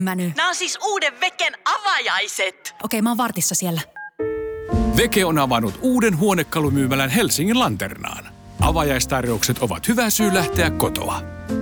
Nää on siis uuden Veken avajaiset. Okei, mä oon vartissa siellä. Veke on avannut uuden huonekalumyymälän Helsingin Lanternaan. Avajaistarjoukset ovat hyvä syy lähteä kotoa.